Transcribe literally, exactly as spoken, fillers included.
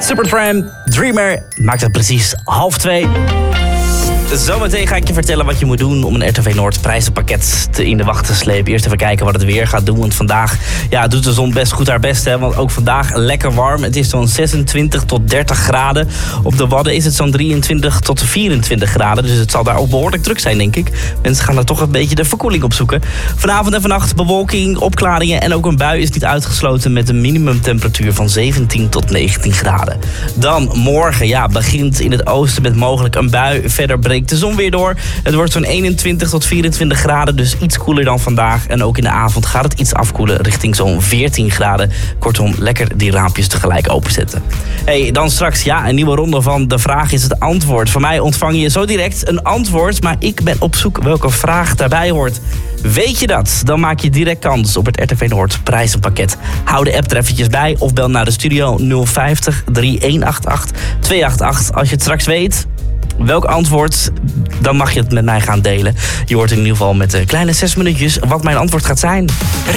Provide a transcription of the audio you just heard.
Supertramp, Dreamer, maakt het precies half twee. Zometeen ga ik je vertellen wat je moet doen om een R T V Noord prijzenpakket te in de wacht te slepen. Eerst even kijken wat het weer gaat doen, want vandaag ja, doet de zon best goed haar best. Hè? Want ook vandaag lekker warm. Het is zo'n zesentwintig tot dertig graden. Op de Wadden is het zo'n drieëntwintig tot vierentwintig graden. Dus het zal daar ook behoorlijk druk zijn, denk ik. Mensen gaan er toch een beetje de verkoeling op zoeken. Vanavond en vannacht bewolking, opklaringen en ook een bui is niet uitgesloten met een minimumtemperatuur van zeventien tot negentien graden. Dan morgen, ja, begint in het oosten met mogelijk een bui. Verder breekt de zon weer door. Het wordt zo'n eenentwintig tot vierentwintig graden, dus iets koeler dan vandaag. En ook in de avond gaat het iets afkoelen richting zo'n veertien graden. Kortom, lekker die raampjes tegelijk openzetten. Hey, dan straks ja, een nieuwe ronde van De Vraag is het Antwoord. Van mij ontvang je zo direct een antwoord, maar ik ben op zoek welke vraag daarbij hoort. Weet je dat? Dan maak je direct kans op het R T V Noord prijzenpakket. Hou de app er eventjes bij of bel naar de studio nul vijftig, drie acht acht, twee acht acht. Als je het straks weet welk antwoord, dan mag je het met mij gaan delen. Je hoort in ieder geval met de kleine zes minuutjes wat mijn antwoord gaat zijn.